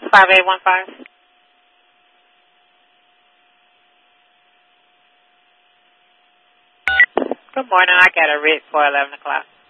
5815. Good morning. I got a writ for 11 o'clock.